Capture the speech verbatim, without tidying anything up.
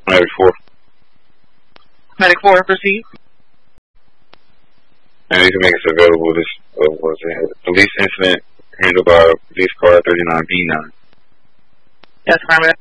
Medic four. Medic four, proceed. And you can make us available. This uh, was a police incident handled by police car thirty-nine B nine. Yes, affirmative.